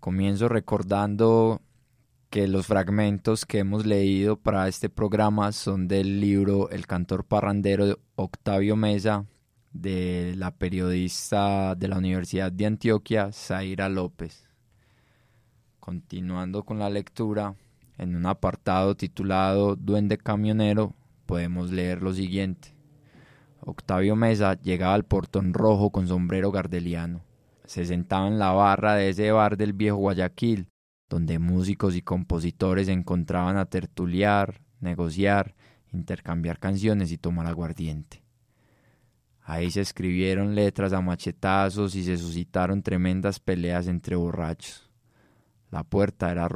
Comienzo recordando que los fragmentos que hemos leído para este programa son del libro El cantor parrandero de Octavio Meza, de la periodista de la Universidad de Antioquia, Zaira López. Continuando con la lectura, en un apartado titulado Duende Camionero, podemos leer lo siguiente. Octavio Meza llegaba al portón rojo con sombrero gardeliano. Se sentaba en la barra de ese bar del viejo Guayaquil, donde músicos y compositores se encontraban a tertuliar, negociar, intercambiar canciones y tomar aguardiente. Ahí se escribieron letras a machetazos y se suscitaron tremendas peleas entre borrachos. La puerta era